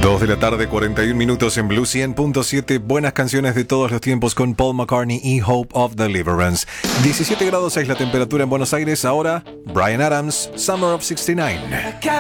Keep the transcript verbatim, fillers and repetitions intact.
dos de la tarde, cuarenta y un minutos en Blue cien punto siete. Buenas canciones de todos los tiempos con Paul McCartney y Hope of Deliverance. diecisiete grados seis la temperatura en Buenos Aires. Ahora, Bryan Adams, Summer of sesenta y nueve.